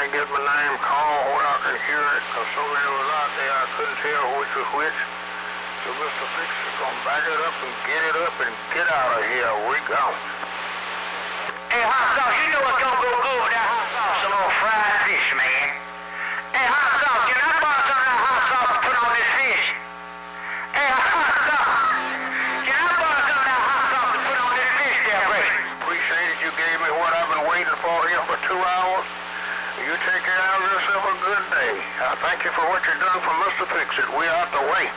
to get my name called where I can hear it, because so many was out there I couldn't tell which was which. So Mr. Fixer's gonna back it up and get out of here. We gone. Hey, hot sauce, you know what's gonna go good with that hot sauce? Some old fried fish, man. Hey, hot sauce, can I borrow some of that hot sauce to put on this fish? Hey, hot sauce, can I borrow some of that hot sauce to put on this fish there, Brady? Appreciate it. You gave me what I've been waiting for here for 2 hours. You take care of yourself a good day. I thank you for what you've done for Mr. Fix-It. We out the way.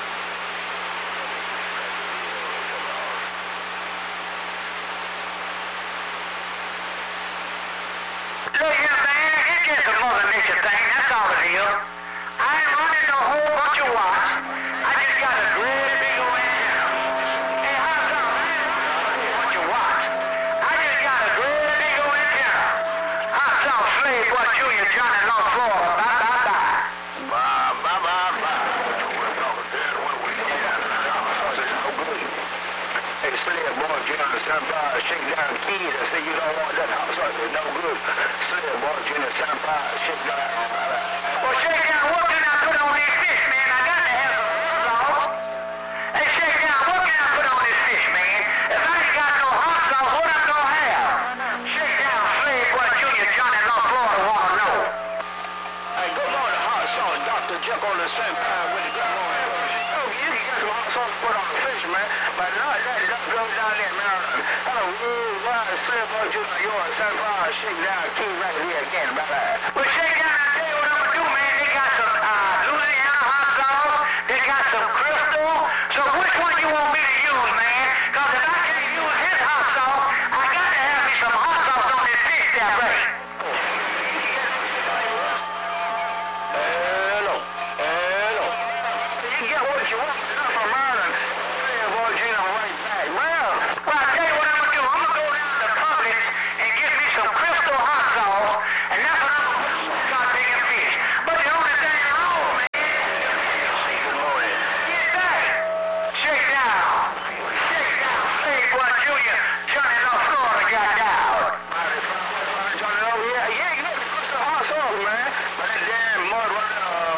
Look here, man, it's just a Mother Nature thing, that's all it is. I ain't running no whole bunch of watts. I just got a really big old antenna. Hey, how's up, man? I ain't running a bunch of watts. I just got a really big old antenna. How's up, Slave Boy Jr., Johnny Long Florida. Bye, bye, bye. Bye, bye, bye, bye. We're talking dead when we can. It's no good. Hey, Slave Boy Jr., somebody shake down the keys and say you don't want that hot sauce. It's no good. Slave Boy Jr., somebody shake down. Well, shake down, what can I put on this fish, man? I got to have some sauce. Hey, shake down, what can I put on this fish, man? If I ain't got no hot sauce, what I'm gonna have? Shake down, Slave Boy Jr., Johnny Long Florida wanna know. Hey, good morning, hot sauce. Dr. Jekyll the same time with the good morning. Oh, you can get some hot sauce to put on the fish, man. But not that, that goes down there, Maryland. Hello, Slave Boy Jr., yours, somebody shake down the key right here again, brother. Well, shake down, I tell you what I'm gonna do, man. They got some Louisiana hot sauce. They got some Crystal. So which one you want me to use, man? Cause if I can't use his hot sauce, I got to have me some hot sauce on this fish there, right? Hello. You get what you want from Maryland. Slave Boy Jr. right back. Well, Well, I tell you what I'm gonna do. I'm gonna go down to Publix and get me some Crystal hot sauce, and that's what I'm gonna put on this goddamn fish. But the only thing wrong, man, good morning. get back. Shake down. Shake down. Slave Boy Jr., Johnny Long Florida got down. Yeah, you put some hot sauce, man. But that damn mud running,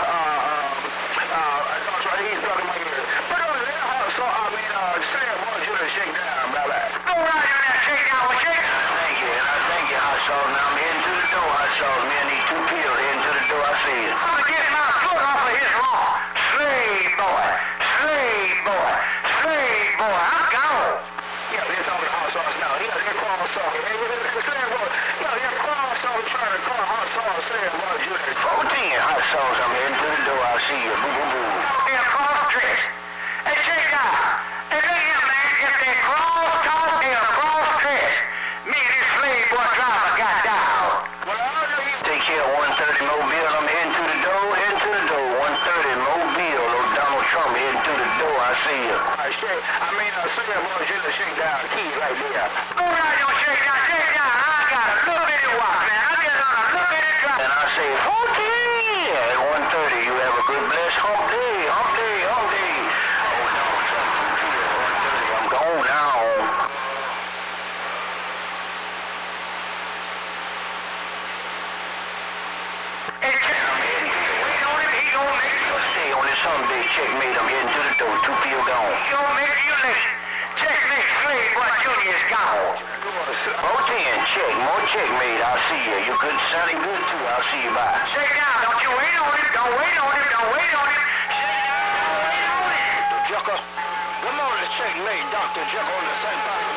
that's right, he's talking about here. Put on that hot sauce, I mean, Slave Boy Jr. shake down, brother. Go right in there, shake down with shake. Thank you, and I thank you, hot sauce. Now I'm heading to the door, hot sauce. Me and these 2 pills heading to the door, I see you. I'm gonna get my foot off of his lawn. Slave boy, slave boy, slave boy, I'm gone. Yeah, they're talking hot sauce now. Yeah, they're calling sauce. Hey, Slave Boy, yeah, they're calling sauce, trying to call hot sauce, Slave Boy Jr. 14 hot sauce, I'm heading to the door, I see you. Boo, boo, boo. They're cross-dress. Hey, shake down. Hey, look here, man. If they cross-talk, they're cross-dress. Me and this slave boy driver got down. Well, I don't know you. Take care of 130 Mobile. I'm heading to the door, 130 Mobile. Old Donald Trump heading to the door. I see you. Slave Boy Jr. shake down key right there. Go right on, shake down, shake down. I got a little bitty watch, man. I get on a little bitty drop. And I say, 14 at 130. You have a good blessed hump day, hump day, hump day. Oh, no, I'm gone now. Hey, wait on him. He gonna make you Stay on this someday, checkmate. I'm heading to the door. 2 pills gone. He gonna make you listen. Checkmate, slave boy Jr. is gone. 14, check, more checkmate. I'll see you. You're good, sounding good too. I'll see you. Bye. Shake down. Don't you wait on him. Don't wait on him. Don't wait on him. Shake down. Don't wait on him. Jekyll. Good morning, checkmate. Dr. Jekyll on the same body.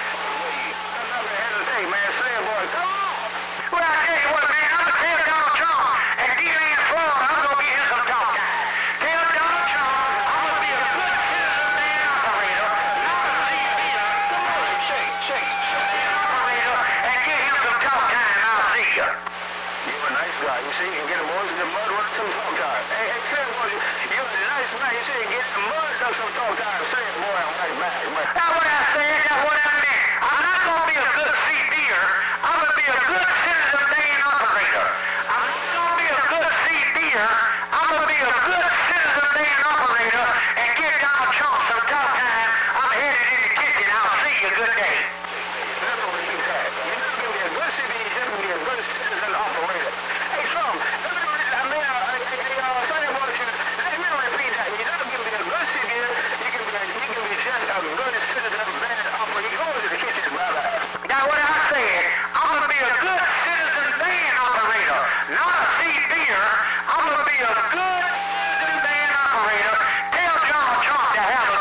Hey, man, Slave Boy, come on. Well, I tell you what, man. I'm gonna tell Donald Trump and D.A. in Florida. I'm gonna be here some talk time. Tell Donald Trump I'm gonna be a good citizen man operator, not a leader. Come on, shake. Operator, and give him some talk time. I'll see you. You're a nice guy. You see, you can get the boys in the mud with some talk time. Hey, Slave Boy, you're a nice man. You see, you get the mud with some talk time. Slave Boy, I'm right back. That's what I said. That's what I meant. I'm not gonna be a good CDer. I'm gonna be a good citizen man operator. I'm not gonna be a good CDer. I'm gonna be a good citizen man operator and give Donald Trump some talk time. I'm headed in the kitchen. I'll see you. Good day. That's what you said. You're not going to be a good citizen. You're going to be a good citizen operator. Hey,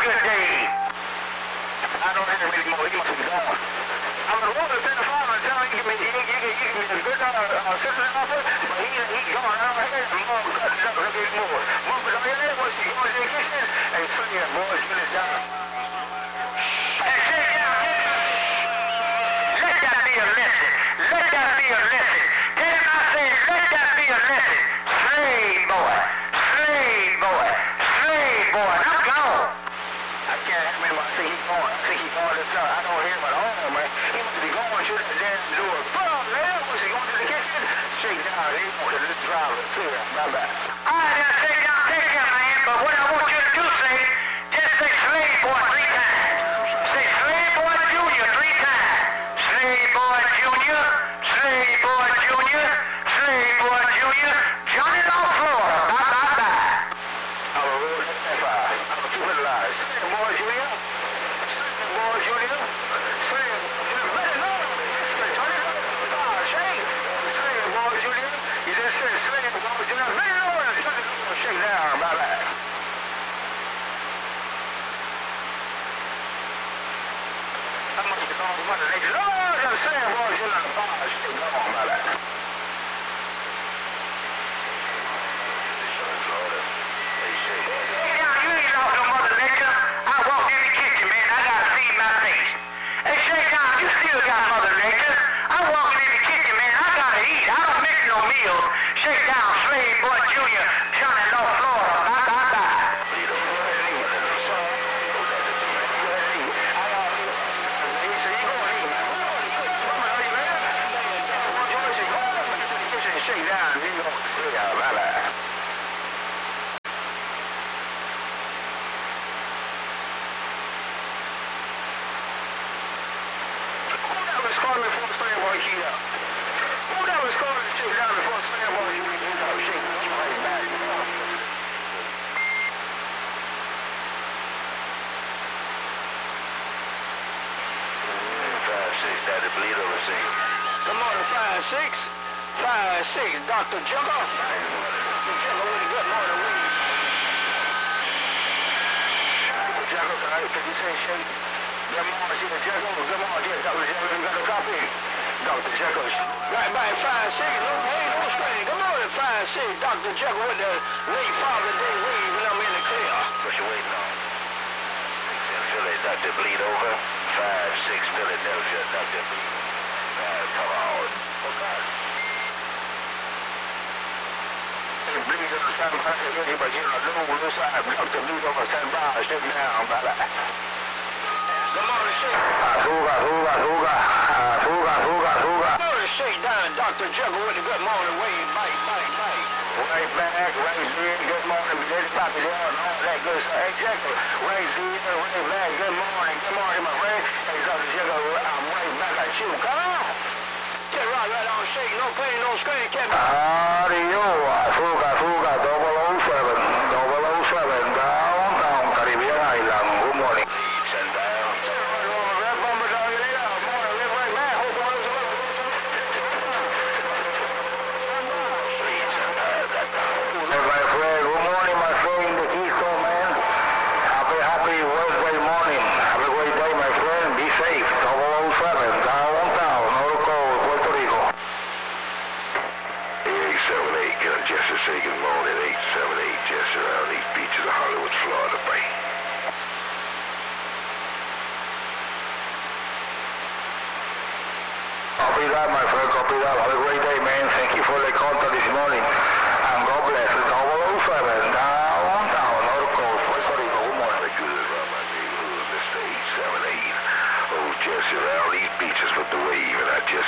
good day. I don't hear him anymore. He must be gone. I'm going to walk to send the father and tell him you can be a good sister offer, but he's gone. I don't hear him. Mom got it up a little bit more. Mom was on your head when she goes in the kitchen and swing her boys in the down. Hey, sit down. Let that be a lesson. Let that be a lesson. Tell him I said, let that be a lesson. Slave boy. Slave boy. Slave boy. I'm gone. I can't have him. I see he's going. I see he's going to the I don't hear him at home, man. He must be going to the damn door. Boom, man. Was he going to the kitchen? Shake down. He wanted to drive it to him. Bye-bye. All right, now take down, man. But what I want you to do, say, just say slave boy 3 times. Say slave boy junior 3 times. Slave boy junior. Slave boy junior. Slave boy junior. Johnny Law, Florida. Bye, bye, bye. I will roll that fire. I will keep it alive. Slave boy junior. Slave boy junior. Slave boy junior. Slave boy junior. You just said slave boy junior. Shake down. Bye-bye. I must be going to Mother Nature. Lord, I'm saying, boy, you're not a boss. Shake down. Bye-bye. Shake down, slave boy junior, Johnny Law, Florida. Bye, bye, bye. Shake down, you know. Bye-bye. Who that was calling me for a slave boy heat up? Who that was calling to shake down before a slave boy heat up? Shake right back. 5-6, Daddy bleed over scene. Good morning, 5-6. 5-6, Dr. Jugger. Dr. Jugger with a good morning, weed. Jugger, can you say shake? Good morning, see the Jugger. Good morning, Dr. Jugger. You got a copy? Dr. Jugger. Right by 5-6, no strain. Good morning, 5-6, Dr. Jugger with the late Father Day weed when I'm in the clear. What you waiting on? Philly, Dr. Bleed over. 5-6, Philadelphia, Dr. Bleed. Come on. Okay. Bleed on the same part of but you know, no side, Dr. Bleed over same bar, sit down, bye-bye. Good morning, shake. Fuga. Good morning, shake down, Dr. Jugger with the good morning wave, bite. Right back, right in, good morning, Daddy Poppy there, and all that good stuff. Exactly. Right in, right back, good morning, my friend. Hey, Dr. Jugger, I'm right back at you. Come on. Get right on, shake, no pain, no strain, can't be. Fuga, 007, downtown Caribbean Island. Good morning. Send down. Red bomber down here. Morning, right back. Hope all is well. My friend, good morning, my friend, the Keystone man. Happy Wednesday morning. Have a great day, my friend. Be safe. 007, downtown, Norco, Puerto Rico. 878, get a Jesse say good morning. 878, Jesse around these beaches of Hollywood, Florida, Bay. Copy that, my friend. Copy that. Have a